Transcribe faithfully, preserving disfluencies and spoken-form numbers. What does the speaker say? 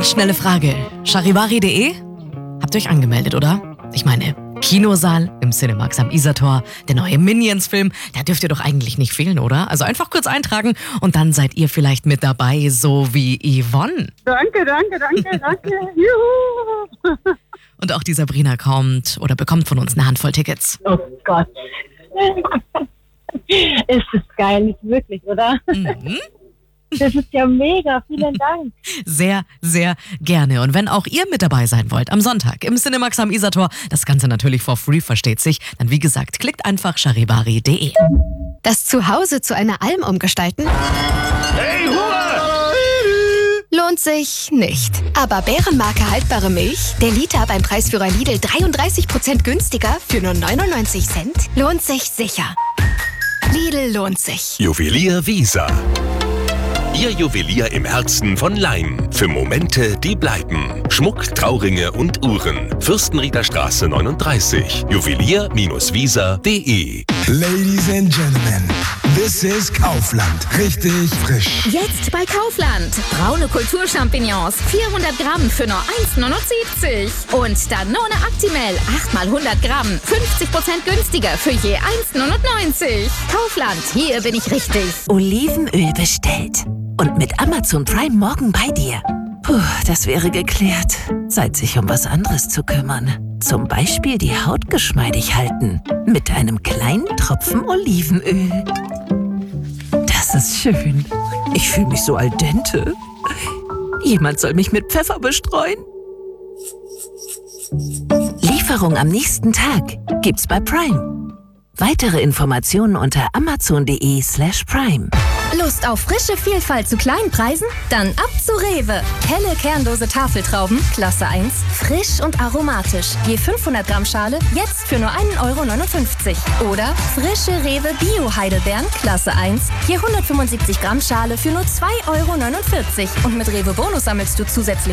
Ganz schnelle Frage. Charivari punkt de? Habt ihr euch angemeldet, oder? Ich meine, Kinosaal im Cinemax am Isartor, der neue Minions-Film, da dürft ihr doch eigentlich nicht fehlen, oder? Also einfach kurz eintragen und dann seid ihr vielleicht mit dabei, so wie Yvonne. Danke, danke, danke, danke. Juhu. Und auch die Sabrina kommt oder bekommt von uns eine Handvoll Tickets. Oh Gott. Ist das geil, wirklich, oder? Mhm. Das ist ja mega, vielen Dank. Sehr, sehr gerne. Und wenn auch ihr mit dabei sein wollt, am Sonntag im Cinemax am Isartor, das Ganze natürlich for free, versteht sich, dann wie gesagt, klickt einfach charivari punkt de. Das Zuhause zu einer Alm umgestalten? Hey, Ruhe! Lohnt sich nicht. Aber Bärenmarke haltbare Milch, der Liter beim Preisführer Lidl dreiunddreißig Prozent günstiger für nur neunundneunzig Cent, lohnt sich sicher. Lidl lohnt sich. Juwelier Wiesa. Ihr Juwelier im Herzen von Laim. Für Momente, die bleiben. Schmuck, Trauringe und Uhren. Fürstenrieder Straße neununddreißig. Juwelier Wiesa punkt de. Ladies and Gentlemen, this is Kaufland. Richtig frisch. Jetzt bei Kaufland. Braune Kulturchampignons, vierhundert Gramm für nur eins neunundsiebzig. Und Danone Actimel, acht mal hundert Gramm, fünfzig Prozent günstiger für je eins neunundneunzig. Kaufland, hier bin ich richtig. Olivenöl bestellt. Und mit Amazon Prime morgen bei dir. Puh, das wäre geklärt. Zeit, sich um was anderes zu kümmern. Zum Beispiel die Haut geschmeidig halten. Mit einem kleinen Tropfen Olivenöl. Das ist schön. Ich fühle mich so al dente. Jemand soll mich mit Pfeffer bestreuen. Lieferung am nächsten Tag gibt's bei Prime. Weitere Informationen unter amazon.de slash prime. Lust auf frische Vielfalt zu kleinen Preisen? Dann ab zu Rewe. Helle Kerndose Tafeltrauben, Klasse eins, frisch und aromatisch. Je fünfhundert Gramm Schale, jetzt für nur ein Euro neunundfünfzig. Oder frische Rewe Bio-Heidelbeeren, Klasse eins, je hundertfünfundsiebzig Gramm Schale für nur zwei Euro neunundvierzig. Und mit Rewe Bonus sammelst du zusätzlich